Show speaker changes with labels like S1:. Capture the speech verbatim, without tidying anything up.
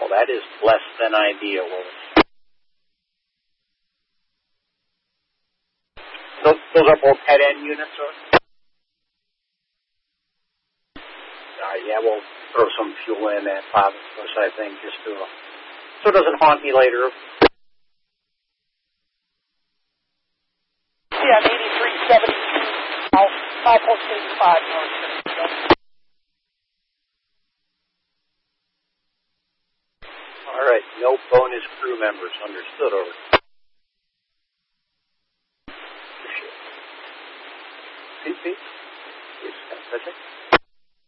S1: Well, that is less than ideal. Those, those are both head-end units, or? Uh, yeah, we'll throw some fuel in that phosphorus, I think, just to, uh, so it doesn't haunt me later.
S2: Yeah, eighty-three seventy-two, five point eighty-five North City.
S1: All right, no bonus crew members, understood, over.